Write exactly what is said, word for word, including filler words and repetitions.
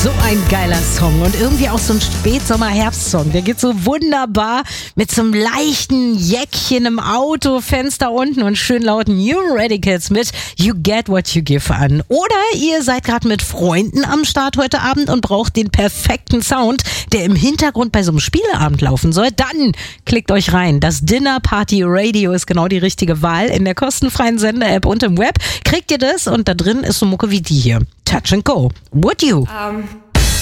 So ein geiler Song und irgendwie auch so ein Spätsommer-Herbst-Song. Der geht so wunderbar mit so einem leichten Jäckchen im Auto, Fenster unten und schön lauten New Radicals mit You Get What You Give an. Oder ihr seid gerade mit Freunden am Start heute Abend und braucht den perfekten Sound, der im Hintergrund bei so einem Spieleabend laufen soll. Dann klickt euch rein. Das Dinner Party Radio ist genau die richtige Wahl. In der kostenfreien Sender-App und im Web kriegt ihr das und da drin ist so Mucke wie die hier. Touch and Go. Would you? Um.